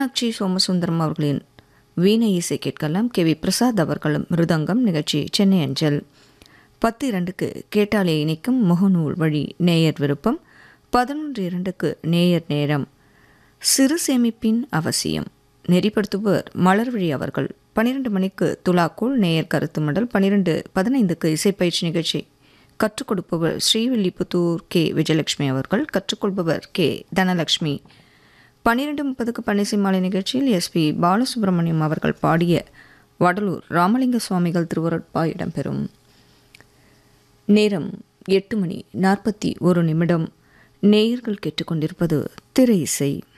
மீனாட்சி சோமசுந்தரம் அவர்களின் வீணை இசை கேட்கலாம். கே.வி. பிரசாத் அவர்களும் மிருதங்கம். நிகழ்ச்சி சென்னை அஞ்சல். 10:02க்கு கேட்டாலே இணைக்கும் முகநூல் வழி நேயர் விருப்பம். 11:02க்கு நேயர் நேரம். சிறு சேமிப்பின் அவசியம் நெறிப்படுத்துபவர் மலர்விழி அவர்கள். 12 மணிக்கு துலாக்கோள் நேயர் கருத்து மடல். 12:15க்கு இசைப்பயிற்சி நிகழ்ச்சி. கற்றுக் கொடுப்பவர் ஸ்ரீவில்லிபுத்தூர் கே. விஜயலட்சுமி அவர்கள். கற்றுக்கொள்பவர் கே. தனலட்சுமி. 12:30க்கு பன்னிசை மாலை நிகழ்ச்சியில் எஸ்.பி. பாலசுப்ரமணியம் அவர்கள் பாடிய வடலூர் ராமலிங்க சுவாமிகள் திருவருட்பா இடம்பெறும். நேரம் 8:41. நேயர்கள் கேட்டுக்கொண்டிருப்பது திரை இசை.